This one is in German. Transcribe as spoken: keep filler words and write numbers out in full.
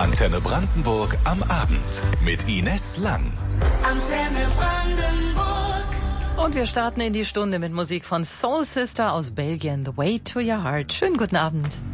Antenne Brandenburg am Abend mit Ines Lang. Antenne Brandenburg. Und wir starten in die Stunde mit Musik von Soul Sister aus Belgien, The Way to Your Heart. Schönen guten Abend.